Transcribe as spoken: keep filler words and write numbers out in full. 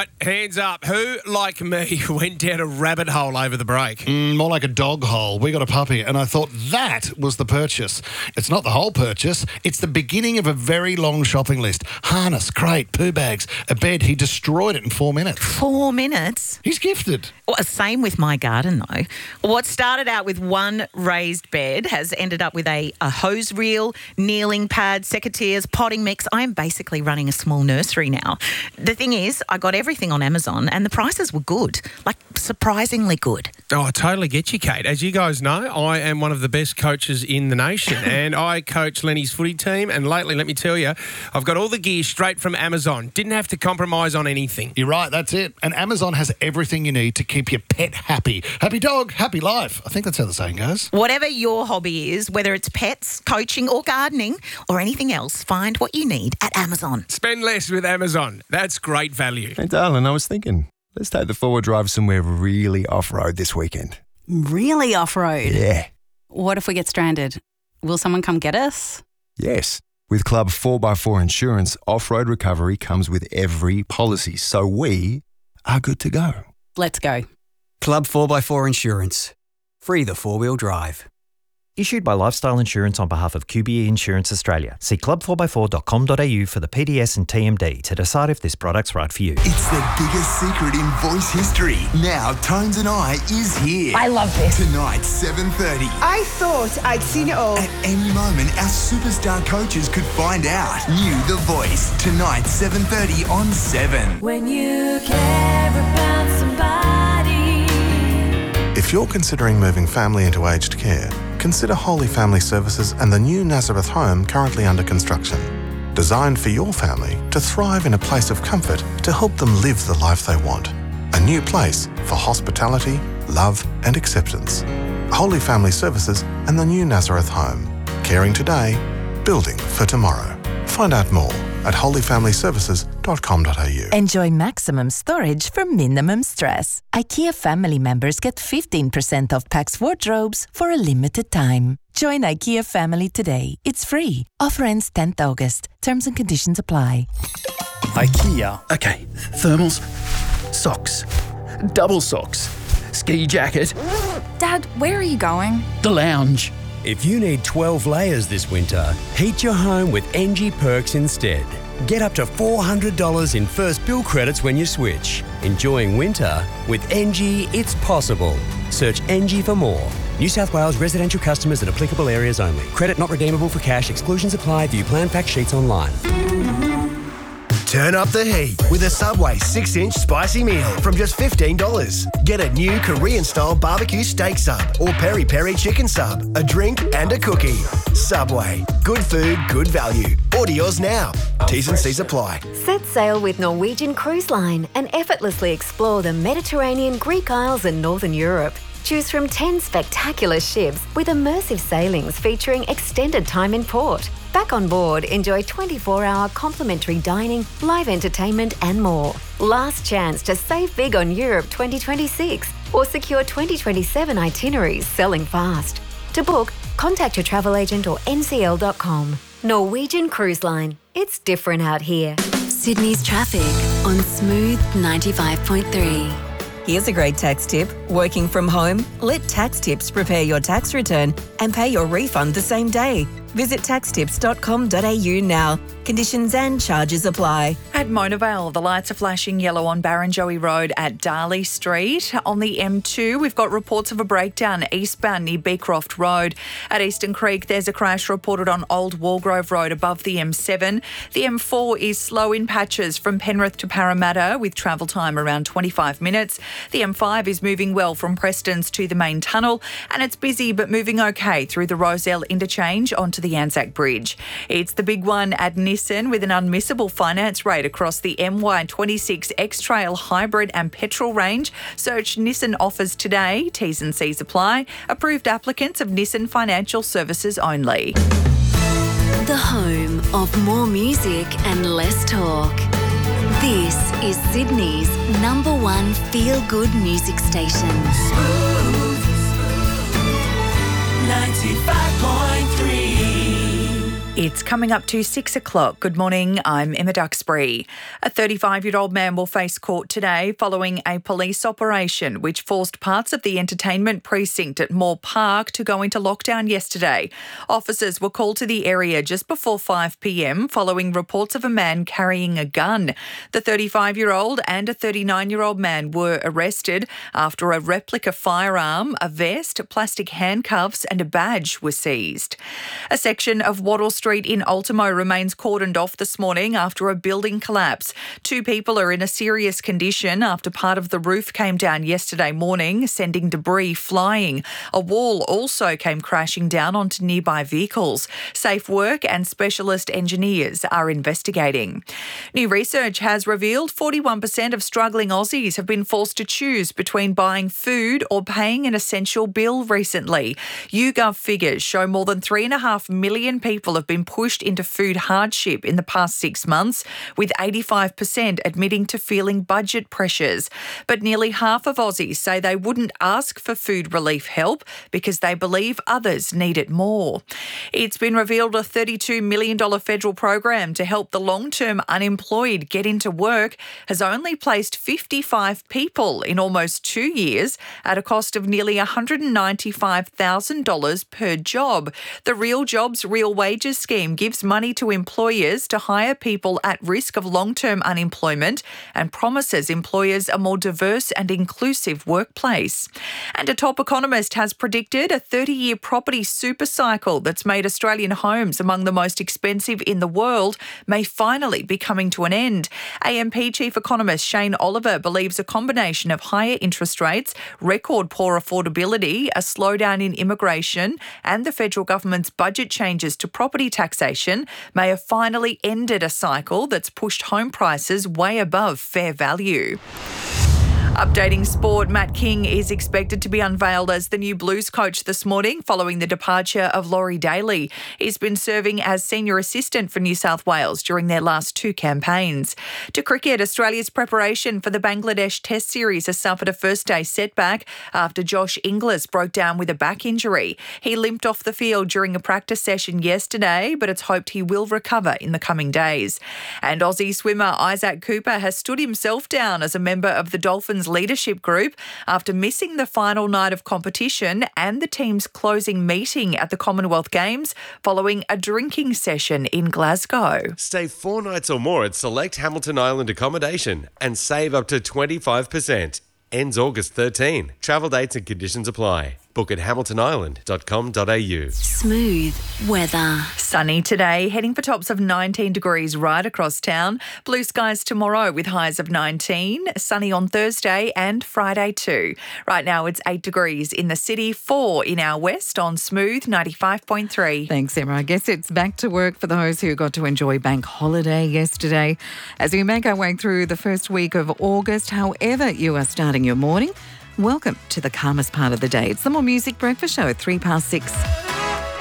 right, hands up. Who, like me, went down a rabbit hole over the break? Mm, more like a dog hole. We got a puppy, and I thought that was the purchase. It's not the whole purchase. It's the beginning of a very long shopping list. Harness, crate, poo bags, a bed. He destroyed it in four minutes. Four minutes? He's gifted. Well, same with my garden, though. What started out with one raised bed has ended up with a, a hose reel, kneeling pad, secateurs, potting mix. I'm basically running a small nursery now. The thing is, I got everything on Amazon and the prices were good, like surprisingly good. Oh, I totally get you, Kate. As you guys know, I am one of the best coaches in the nation and I coach Lenny's footy team, and lately, let me tell you, I've got all the gear straight from Amazon. Didn't have to compromise on anything. You're right, that's it. And Amazon has everything you need to keep your pet happy. Happy dog, happy life. I think that's how the saying goes. Whatever your hobby is, whether it's pets, coaching or gardening or anything else, find what you need at Amazon. Spend less with Amazon. That's great value. Hey, darling, I was thinking, let's take the four-wheel drive somewhere really off-road this weekend. Really off-road? Yeah. What if we get stranded? Will someone come get us? Yes. With Club four by four Insurance, off-road recovery comes with every policy, so we are good to go. Let's go. Club four by four Insurance. Free the four-wheel drive. Issued by Lifestyle Insurance on behalf of Q B E Insurance Australia. See club four by four dot com dot a u for the P D S and T M D to decide if this product's right for you. It's the biggest secret in voice history. Now, Tones and I is here. I love this. Tonight, seven thirty. I thought I'd seen it all. At any moment, our superstar coaches could find out. New The Voice. Tonight, seven thirty on seven. When you care about somebody. If you're considering moving family into aged care, consider Holy Family Services and the new Nazareth home currently under construction. Designed for your family to thrive in a place of comfort to help them live the life they want. A new place for hospitality, love and acceptance. Holy Family Services and the new Nazareth home. Caring today, building for tomorrow. Find out more at holy family services dot com dot a u. Enjoy maximum storage for minimum stress. IKEA family members get fifteen percent off Pax wardrobes for a limited time. Join IKEA family today. It's free. Offer ends tenth August. Terms and conditions apply. IKEA. Okay, thermals, socks, double socks, ski jacket. Dad, where are you going? The lounge. If you need twelve layers this winter, heat your home with Engie Perks instead. Get up to four hundred dollars in first bill credits when you switch. Enjoying winter with Engie, it's possible. Search Engie for more. New South Wales residential customers in applicable areas only. Credit not redeemable for cash. Exclusions apply. View plan fact sheets online. Turn up the heat with a Subway six inch spicy meal from just fifteen dollars. Get a new Korean-style barbecue steak sub or peri-peri chicken sub, a drink and a cookie. Subway. Good food, good value. Order yours now. T's and C's apply. Set sail with Norwegian Cruise Line and effortlessly explore the Mediterranean, Greek Isles and Northern Europe. Choose from ten spectacular ships with immersive sailings featuring extended time in port. Back on board, enjoy twenty-four hour complimentary dining, live entertainment and more. Last chance to save big on Europe twenty twenty-six or secure twenty twenty-seven itineraries selling fast. To book, contact your travel agent or n c l dot com. Norwegian Cruise Line. It's different out here. Sydney's traffic on Smooth ninety-five point three. Here's a great tax tip. Working from home? Let Tax Tips prepare your tax return and pay your refund the same day. Visit tax tips dot com dot a u now. Conditions and charges apply. At Monavale, the lights are flashing yellow on Barrenjoey Road at Darley Street. On the M two, we've got reports of a breakdown eastbound near Beecroft Road. At Eastern Creek, there's a crash reported on Old Walgrove Road above the M seven. The M four is slow in patches from Penrith to Parramatta with travel time around twenty-five minutes. The M five is moving well from Prestons to the main tunnel, and it's busy but moving okay through the Rozelle interchange onto the Anzac Bridge. It's the big one at Nissan with an unmissable finance rate across the M Y twenty-six X-Trail hybrid and petrol range. Search Nissan offers today. T's and C's apply. Approved applicants of Nissan Financial Services only. The home of more music and less talk. This is Sydney's number one feel-good music station. Smooth, ninety-five point three. It's coming up to six o'clock. Good morning, I'm Emma Duxbury. A thirty-five-year-old man will face court today following a police operation which forced parts of the entertainment precinct at Moore Park to go into lockdown yesterday. Officers were called to the area just before five p.m. following reports of a man carrying a gun. The thirty-five-year-old and a thirty-nine-year-old man were arrested after a replica firearm, a vest, plastic handcuffs and a badge were seized. A section of Wattle Street in Ultimo remains cordoned off this morning after a building collapse. Two people are in a serious condition after part of the roof came down yesterday morning, sending debris flying. A wall also came crashing down onto nearby vehicles. Safe Work and specialist engineers are investigating. New research has revealed forty-one percent of struggling Aussies have been forced to choose between buying food or paying an essential bill recently. YouGov figures show more than three and a half million people have been pushed into food hardship in the past six months, with eighty-five percent admitting to feeling budget pressures. But nearly half of Aussies say they wouldn't ask for food relief help because they believe others need it more. It's been revealed a thirty-two million dollars federal program to help the long-term unemployed get into work has only placed fifty-five people in almost two years at a cost of nearly one hundred ninety-five thousand dollars per job. The Real Jobs, Real Wages scheme gives money to employers to hire people at risk of long-term unemployment and promises employers a more diverse and inclusive workplace. And a top economist has predicted a thirty-year property super cycle that's made Australian homes among the most expensive in the world may finally be coming to an end. A M P chief economist Shane Oliver believes a combination of higher interest rates, record poor affordability, a slowdown in immigration and the federal government's budget changes to property taxation may have finally ended a cycle that's pushed home prices way above fair value. Updating sport, Matt King is expected to be unveiled as the new Blues coach this morning following the departure of Laurie Daly. He's been serving as senior assistant for New South Wales during their last two campaigns. To cricket, Australia's preparation for the Bangladesh Test Series has suffered a first-day setback after Josh Inglis broke down with a back injury. He limped off the field during a practice session yesterday, but it's hoped he will recover in the coming days. And Aussie swimmer Isaac Cooper has stood himself down as a member of the Dolphins leadership group after missing the final night of competition and the team's closing meeting at the Commonwealth Games following a drinking session in Glasgow. Stay four nights or more at select Hamilton Island accommodation and save up to twenty-five percent. Ends August thirteenth. Travel dates and conditions apply. Book at hamilton island dot com dot a u. Smooth weather. Sunny today, heading for tops of nineteen degrees right across town. Blue skies tomorrow with highs of nineteen. Sunny on Thursday and Friday too. Right now it's eight degrees in the city, four in our west on Smooth ninety-five point three. Thanks, Emma. I guess it's back to work for those who got to enjoy bank holiday yesterday. As we make our way through the first week of August, however you are starting your morning, welcome to the calmest part of the day. It's the More Music Breakfast Show at three past six.